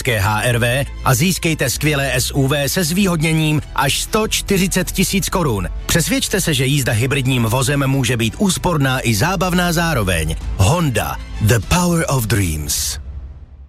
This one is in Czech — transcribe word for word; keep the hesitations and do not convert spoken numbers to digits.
klasické H R V a získejte skvělé S U V se zvýhodněním až sto čtyřicet tisíc korun. Přesvědčte se, že jízda hybridním vozem může být úsporná i zábavná zároveň. Honda. The power of dreams.